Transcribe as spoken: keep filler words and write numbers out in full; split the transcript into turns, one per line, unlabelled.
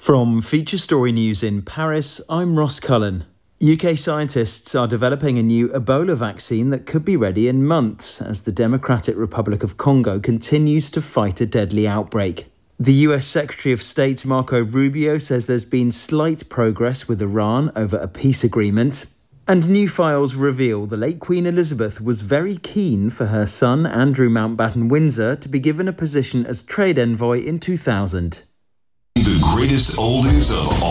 From Feature Story News in Paris, I'm Ross Cullen. U K scientists are developing a new Ebola vaccine that could be ready in months as the Democratic Republic of Congo continues to fight a deadly outbreak. The U S Secretary of State Marco Rubio says there's been slight progress with Iran over a peace agreement. And new files reveal the late Queen Elizabeth was very keen for her son Andrew Mountbatten Windsor to be given a position as trade envoy in two thousand.
The greatest oldies of all